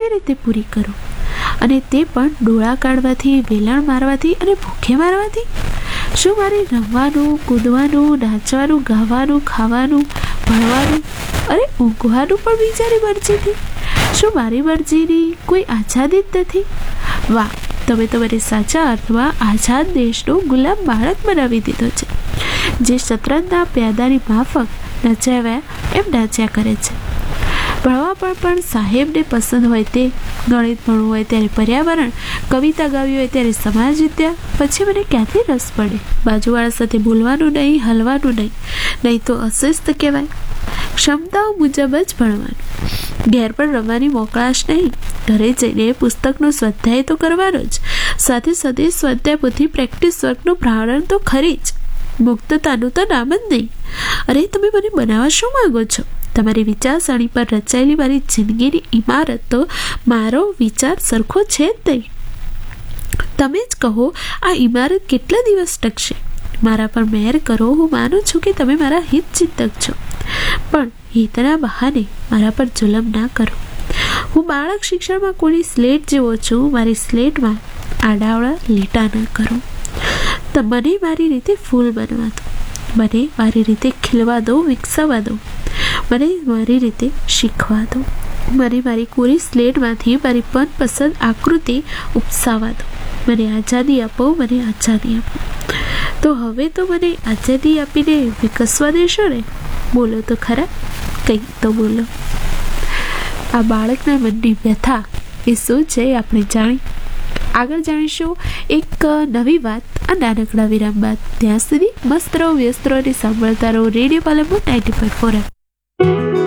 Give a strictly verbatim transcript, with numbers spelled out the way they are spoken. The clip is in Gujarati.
કેવી રીતે પૂરી કરું? અને તે પણ ડોળા કાઢવાથી, વેલણ મારવાથી અને ભૂખે મારવાથી? શું મારે રમવાનું, કૂદવાનું, નાચવાનું, ગાવાનું, ખાવાનું, ભણવાનું અને ઊંઘવાનું પણ બીજાની મરજીથી? શું મારી મરજીની કોઈ આઝાદી જ નથી? વાહ, તમે તો મને સાચા અર્થમાં આઝાદ દેશનો ગુલામ બાળક બનાવી દીધો છે, જે શતરંજના પ્યાદાની માફક નચાવ્યા એમ નાચ્યા કરે છે. ભણવા પર પણ સાહેબને પસંદ હોય તે, ગણિત ભણવું હોય ત્યારે પર્યાવરણ, કવિતા ગાવી હોય ત્યારે સમાજ વિદ્યા, પછી મને ક્યાંથી રસ પડે? બાજુવાળા સાથે બોલવાનું નહીં, હલવાનું નહીં, નહીં તો અશિસ્ત કહેવાય. ક્ષમતાઓ મુજબ જ ભણવાનું, ઘેર પણ રમવાની મોકળાશ નહીં. ઘરે જઈને પુસ્તકનો સ્વાધ્યાય તો કરવાનો જ, સાથે સાથે સ્વાધ્યાય પોથી પ્રેક્ટિસ વર્કનું પ્રારંભ તો ખરી જ. મુક્તતાનું તો નામ જ નહીં. અરે, તમે મને બનાવવા શું માંગો છો? તમારી વિચારસરણી પર રચાયેલી મારી જિંદગીની ઇમારત તો મારો વિચાર સરખો છે જ નહીં. તમે જ કહો, આ ઇમારત કેટલા દિવસ ટકશે? મારા પર મહેર કરો. હું માનું છું કે તમે મારા હિત ચિંતક છો, પણ હિતના બહાને મારા પર જુલમ ના કરો. હું બાળક શિક્ષણમાં કોની સ્લેટ જેવો છું. મારી સ્લેટમાં આડાવડા લીટા ન કરો. મને મારી રીતે ફૂલ બનવા દો, મને મારી રીતે ખીલવા દો, વિકસાવવા દો, મને મારી રીતે શીખવા દો. મને મારી કોરી સ્લેટમાંથી મારી મનપસંદ આકૃતિ ઉપસાવવા દો. મને આઝાદી આપો, મને આઝાદી આપો. તો હવે તો મને આઝાદી આપીને વિકસવા દેશો ને? બોલો તો ખરા, કંઈક તો બોલો. આ બાળકના મનની વ્યથા એ શું છે આપણે જાણી. આગળ જાણીશું એક નવી વાત આ નાનકડા વિરામ બાદ. ત્યાં સુધી મસ્ત રહો, વ્યસ્ત રહો અને સાંભળતા રહો radio Palanpur ninety point four.